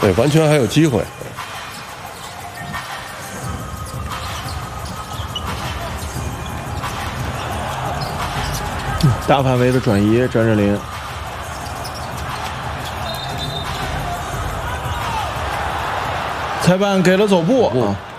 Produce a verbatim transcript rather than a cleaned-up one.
对，完全还有机会。 大范围的转移，张镇麟。裁判给了走步啊。